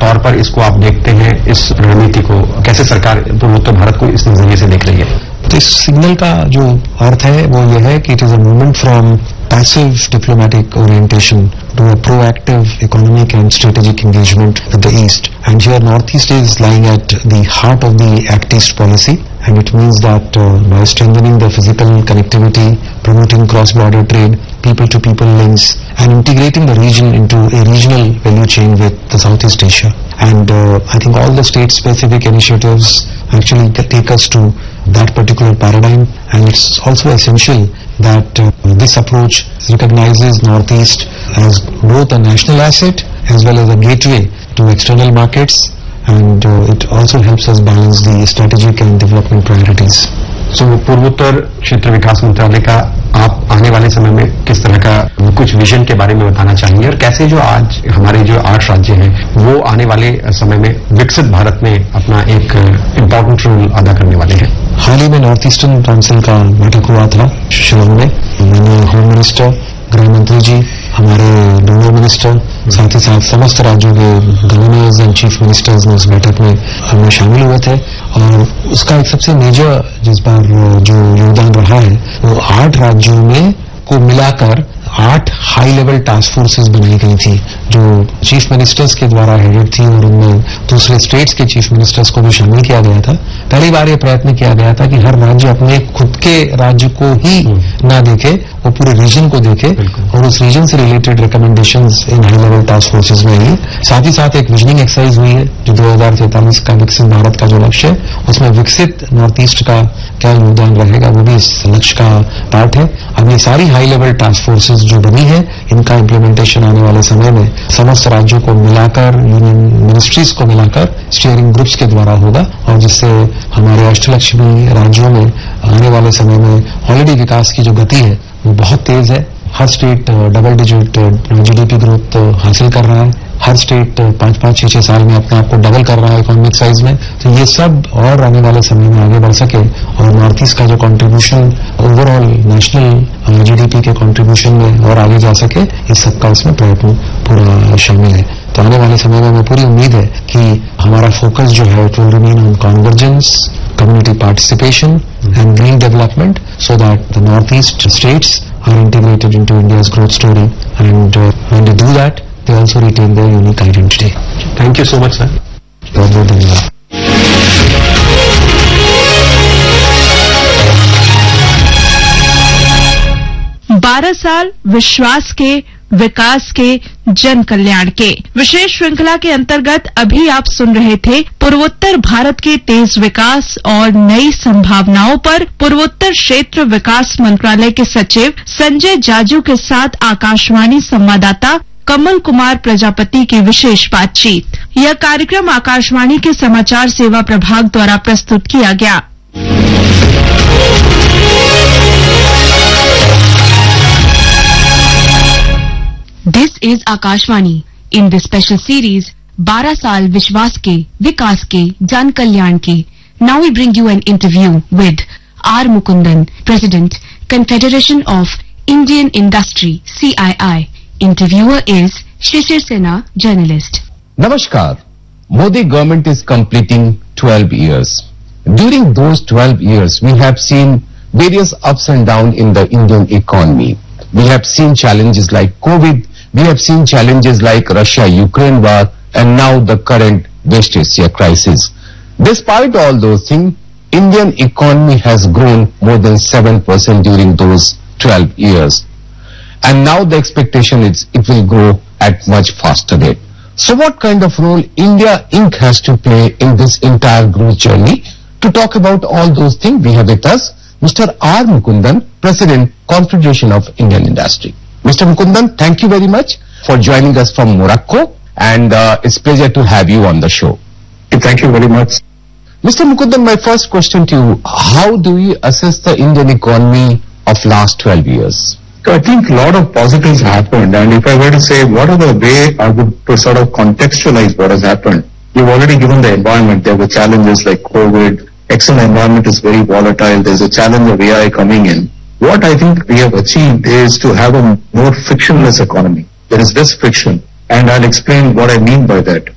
तौर पर इसको आप देखते हैं, इस रणनीति को कैसे सरकार पूर्वोत्तर भारत को इस नजरिए से देख रही है? तो इस सिग्नल का जो अर्थ है वो ये है कि it is a movement from passive diplomatic orientation to a proactive economic and strategic engagement with the East. And here Northeast is lying at the heart of the Act East policy, and it means that by strengthening the physical connectivity, promoting cross-border trade, people-to-people links, and integrating the region into a regional value chain with the Southeast Asia. And I think all the state-specific initiatives actually take us to that particular paradigm, and it's also essential that this approach recognizes Northeast as both a national asset as well as a gateway to external markets, and it also helps us balance the strategic and development priorities. So, पूर्वोत्तर क्षेत्र विकास मंत्रालय का आप आने वाले समय में किस तरह का कुछ विजन के बारे में बताना चाहेंगे, और कैसे जो आज हमारे जो 8 राज्य हैं वो आने वाले समय में विकसित भारत में अपना एक इम्पोर्टेंट रोल अदा करने वाले हैं? हाल ही में नॉर्थ ईस्टर्न काउंसिल का बैठक हुआ था शिलांग में। मैंने होम मिनिस्टर, गृह मंत्री जी, हमारे डोनर मिनिस्टर, साथ ही साथ समस्त राज्यों के गवर्नर्स एंड चीफ मिनिस्टर्स ने उस बैठक में हमें शामिल हुए थे। और उसका एक सबसे मेजर जिस बार जो योगदान रहा है वो 8 राज्यों में को मिलाकर 8 हाई लेवल टास्क फोर्सेस बनाई गई थी जो चीफ मिनिस्टर्स के द्वारा हेडेड थी, और उनमें दूसरे स्टेट्स के चीफ मिनिस्टर्स को भी शामिल किया गया था। पहली बार ये प्रयत्न किया गया था कि हर राज्य अपने खुद के राज्य को ही ना देखे, वो पूरे रीजन को देखे और उस रीजन से रिलेटेड रिकमेंडेशंस इन हाई लेवल टास्क फोर्सेज में आई। साथ ही साथ एक विजनिंग एक्सरसाइज हुई है जो 2043 का विकसित भारत का जो लक्ष्य है उसमें विकसित नॉर्थ ईस्ट का क्या योगदान रहेगा वो भी इस लक्ष्य का पार्ट है। अब ये सारी हाई लेवल टास्क फोर्सेज जो बनी है इनका इम्प्लीमेंटेशन आने वाले समय में समस्त राज्यों को मिलाकर, यूनियन मिनिस्ट्रीज को मिलाकर स्टीयरिंग ग्रुप्स के द्वारा होगा, और जिससे हमारे अष्टलक्ष्मी राज्यों में आने वाले समय में ऑलरेडी विकास की जो गति है वो बहुत तेज है। हर state double digit GDP growth हासिल कर रहा है, हर स्टेट 5-5, 6-6 साल में अपने आप को डबल कर रहा है इकोनॉमिक साइज में। तो ये सब और आने वाले समय में आगे बढ़ सके और नॉर्थ ईस्ट का जो कंट्रीब्यूशन ओवरऑल नेशनल जीडीपी के कंट्रीब्यूशन में और आगे जा सके, इस सबका उसमें प्रयत्न पूरा शामिल है। तो आने वाले समय में हमें पूरी उम्मीद है कि हमारा फोकस जो है it will remain on convergence, community participation and green development so that the northeast states are integrated into India's growth story, and when they do that they also retain their unique identity. Thank you so much sir. बहुत-बहुत धन्यवाद। 12 साल विश्वास के, विकास के, जन कल्याण के विशेष श्रृंखला के अंतर्गत अभी आप सुन रहे थे पूर्वोत्तर भारत के तेज विकास और नई संभावनाओं पर पूर्वोत्तर क्षेत्र विकास मंत्रालय के सचिव संजय जाजू के साथ आकाशवाणी संवाददाता कमल कुमार प्रजापति की विशेष बातचीत। यह कार्यक्रम आकाशवाणी के समाचार सेवा प्रभाग द्वारा प्रस्तुत किया गया। This is Akashvani. In this special series, 12 साल विश्वास के, विकास के, जन कल्याण के. Now we bring you an interview with R. Mukundan, President, Confederation of Indian Industry, CII. Interviewer is Shishir Sena, journalist. Namaskar. Modi government is completing 12 years. During those 12 years, we have seen various ups and downs in the Indian economy. We have seen challenges like COVID. We have seen challenges like Russia-Ukraine war and now the current West Asia crisis. Despite all those things, Indian economy has grown more than 7% during those 12 years. And now the expectation is it will grow at much faster rate. So what kind of role India Inc. has to play in this entire growth journey? To talk about all those things, we have with us Mr. R. Mukundan, President, Confederation of Indian Industry. Mr. Mukundan, thank you very much for joining us from Morocco, and it's a pleasure to have you on the show. Thank you very much. Mr. Mukundan, my first question to you, how do we assess the Indian economy of last 12 years? So I think a lot of positives happened, and if I were to say what are the way I would sort of contextualize what has happened, you've already given the environment. There were challenges like COVID, external environment is very volatile, there's a challenge of AI coming in. What I think we have achieved is to have a more frictionless economy. There is less friction, and I'll explain what I mean by that.